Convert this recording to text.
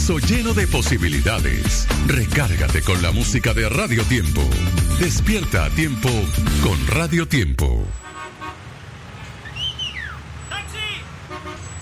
universo lleno de posibilidades. Recárgate con la música de Radio Tiempo. Despierta a tiempo con Radio Tiempo.